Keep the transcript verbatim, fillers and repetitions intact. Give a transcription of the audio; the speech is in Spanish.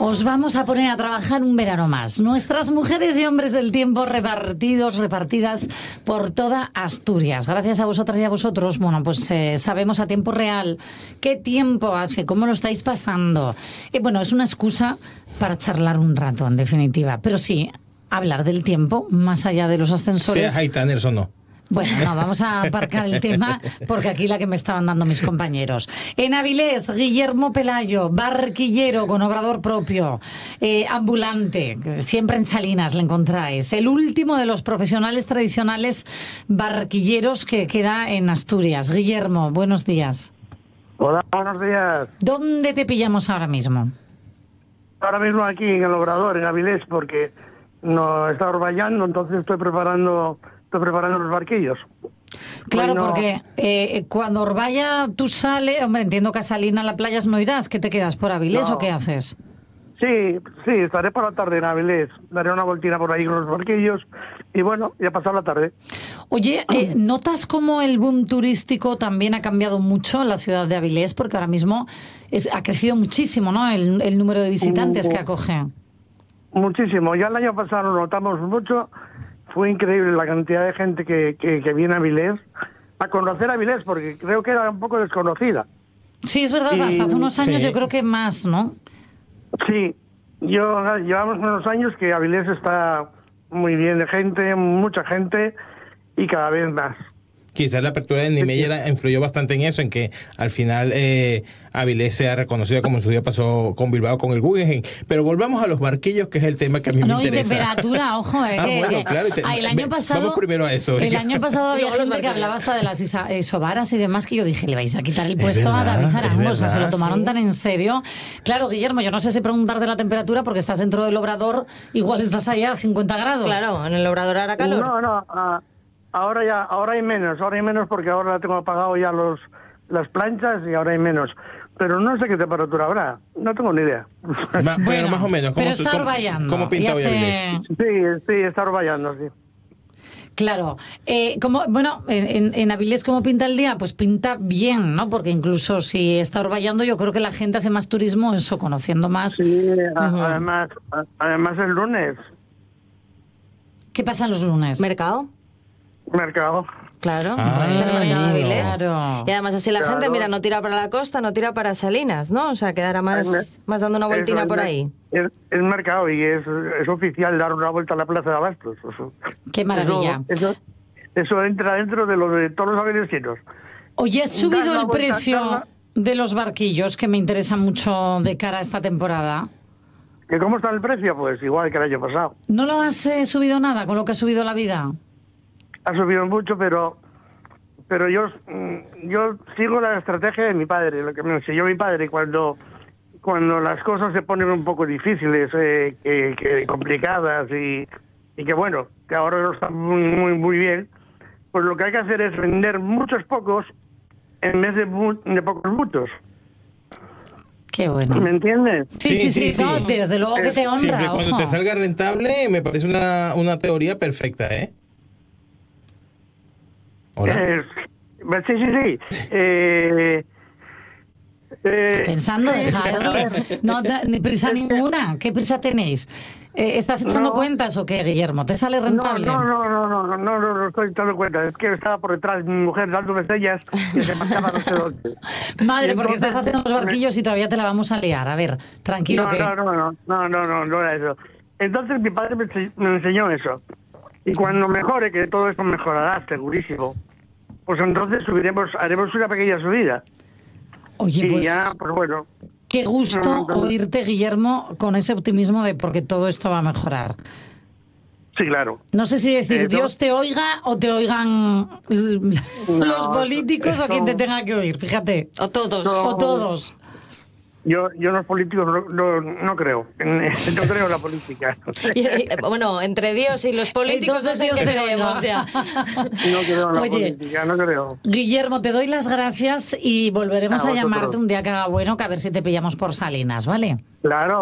Os vamos a poner a trabajar un verano más. Nuestras mujeres y hombres del tiempo repartidos, repartidas por toda Asturias. Gracias a vosotras y a vosotros, bueno, pues eh, sabemos a tiempo real qué tiempo hace, cómo lo estáis pasando. Y bueno, es una excusa para charlar un rato, en definitiva. Pero sí, hablar del tiempo, más allá de los ascensores. Sea Haitaners o no. Bueno, no, vamos a aparcar el tema porque aquí la que me estaban dando mis compañeros. En Avilés, Guillermo Pelayo, barquillero con obrador propio, eh, ambulante, siempre en Salinas le encontráis. El último de los profesionales tradicionales barquilleros que queda en Asturias. Guillermo, buenos días. Hola, buenos días. ¿Dónde te pillamos ahora mismo? Ahora mismo aquí en el Obrador, en Avilés, porque no está orvallando, entonces estoy preparando... Estoy preparando los barquillos. Claro, Bueno, porque eh, cuando Orbaya tú sales, hombre, entiendo que a Salina a las playas no irás, ¿qué te quedas por Avilés No. o qué haces? Sí, sí, estaré por la tarde en Avilés. Daré una voltina por ahí con los barquillos y bueno, ya pasar la tarde. Oye, eh, ¿notas cómo el boom turístico también ha cambiado mucho en la ciudad de Avilés? Porque ahora mismo es, ha crecido muchísimo, ¿no? El, el número de visitantes que acoge. Muchísimo. Ya el año pasado lo notamos mucho. Fue increíble la cantidad de gente que, que, que viene a Avilés a conocer a Avilés, porque creo que era un poco desconocida. Sí, es verdad, Y- hasta hace unos años sí. yo creo que más, ¿no? Sí, yo llevamos unos años que Avilés está muy bien de gente, mucha gente y cada vez más. Quizás la apertura de Niemeyer influyó bastante en eso, en que al final eh, Avilés sea reconocida como en su día pasó con Bilbao, con el Guggenheim. Pero volvamos a los barquillos, que es el tema que a mí No, me y interesa. temperatura, ojo, eh, Ah, que- bueno, que- claro, y te- ah, el ve- año pasado, vamos primero a eso. el año pasado había Luego los gente que barquillos. hablaba hasta de las isa- isobaras y demás, que yo dije, le vais a quitar el puesto a verdad, David es Arango, o sea, se lo verdad, tomaron sí. tan en serio. Claro, Guillermo, yo no sé si preguntar de la temperatura porque estás dentro del Obrador, igual estás allá a cincuenta grados. Claro, en el Obrador hará calor. No, no, ah, ahora ya, ahora hay menos, ahora hay menos porque ahora tengo apagado ya los las planchas y ahora hay menos. Pero no sé qué temperatura habrá, no tengo ni idea. Ma- Bueno, pero más o menos. pero ¿Cómo, está cómo- orvallando, cómo pinta y hoy hace- Avilés? Sí, sí, está orvallando, sí. Claro. Eh, como, bueno, en, en, en Avilés, ¿cómo pinta el día? Pues pinta bien, ¿no? Porque incluso si está orvallando, yo creo que la gente hace más turismo, eso, conociendo más. Sí, a- además, a- además el lunes, ¿Qué pasa los lunes? ¿Mercado? mercado. Claro, Ah, es el mercado de amigo. Avilés. Claro. Y además así la Claro. gente, mira, no tira para la costa, no tira para Salinas, ¿no? O sea, quedará El más, mer- más dando una voltina eso, por el mer- ahí. Es, es mercado y es, es oficial dar una vuelta a la Plaza de Abastos. Eso- Qué maravilla. Eso, eso, eso entra dentro de lo de todos los avilesinos. Oye, ¿has subido Dar la el vuelta, precio dar la- de los barquillos, que me interesa mucho de cara a esta temporada? ¿Que cómo está el precio? Pues igual que el año pasado. ¿No lo has eh, subido nada con lo que ha subido la vida? Ha subido mucho, pero pero yo mm, yo sigo la estrategia de mi padre, lo que me enseñó mi padre cuando cuando las cosas se ponen un poco difíciles, eh, que, que complicadas y, y que bueno, que ahora no está muy, muy muy bien, pues lo que hay que hacer es vender muchos pocos en vez de, mu- de pocos muchos. Qué bueno. ¿Me entiendes? Sí, sí, sí, Sí, sí, no, sí. desde luego que te honra, Siempre y cuando ojo. te salga rentable, me parece una, una teoría perfecta, ¿eh? Hola. Eh, sí, sí, sí. Eh, eh, Pensando dejar... No, da- ni prisa ninguna. ¿Qué prisa tenéis? Eh, ¿Estás echando No. cuentas o qué, Guillermo? ¿Te sale No, rentable? no, no, no, no, no, no, no, no estoy dando cuenta. Es que estaba por detrás mi mujer dándome señas que se pasaba no sé dónde. Madre, porque Entonces, estás haciendo los barquillos y todavía te la vamos a liar. A ver, tranquilo No, que... no, no, no, no, no, no, no era eso. Entonces mi padre me, ense- me enseñó eso. Y cuando mejore, que todo esto mejorará, segurísimo, pues entonces subiremos, haremos una pequeña subida. Oye, Y pues... ya, pues bueno. Qué gusto No, no, no. oírte, Guillermo, con ese optimismo de porque todo esto va a mejorar. Sí, claro. No sé si decir Eh, no. Dios te oiga o te oigan l- los eso- políticos o eso- quien te tenga que oír, fíjate. O todos. No. O todos. Yo, yo en los políticos no, no, no creo. En- No creo en la política. Y- y- bueno, entre Dios y los políticos Entonces no sé Dios qué te creemos oiga. ya. No creo en la Oye. política, no creo. Guillermo, te doy las gracias y volveremos A a, vosotros. llamarte un día que haga bueno, que a ver si te pillamos por Salinas, ¿vale? Claro.